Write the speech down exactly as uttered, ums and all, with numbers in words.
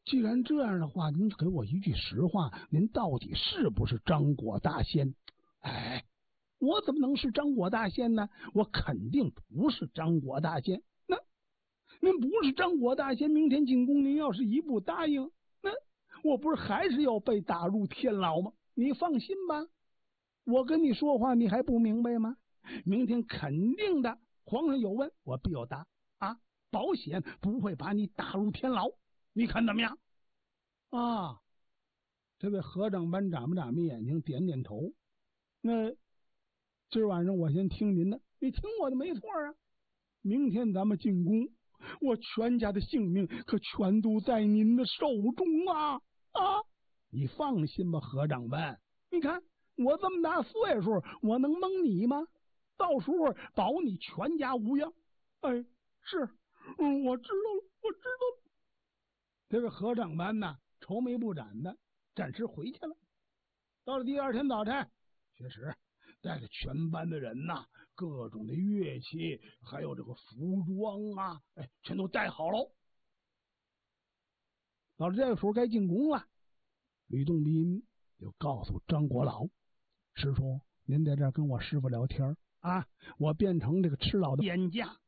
既然这样的话，您给我一句实话，您到底是不是张果大仙？哎，我怎么能是张果大仙呢？我肯定不是张果大仙。那您不是张果大仙，明天进宫，您要是一不答应，那我不是还是要被打入天牢吗？你放心吧，我跟你说话你还不明白吗？明天肯定的，皇上有问我必有答啊，保险不会把你打入天牢，你看怎么样？啊，这位何长班眨巴眨巴眼睛，点点头。那今晚上我先听您的，你听我的没错啊。明天咱们进宫，我全家的性命可全都在您的手中啊！啊，你放心吧，何长班，你看我这么大岁数，我能蒙你吗？到时候保你全家无恙。哎，是，嗯，我知道了，我知道了。这位何长班呢，愁眉不展的，暂时回去了。到了第二天早晨，确实带着全班的人呐、啊，各种的乐器，还有这个服装啊，哎，全都带好了。到了这个时候该进宫了，吕洞宾就告诉张国老：“师叔，您在这儿跟我师傅聊天啊，我变成这个吃老的冤家，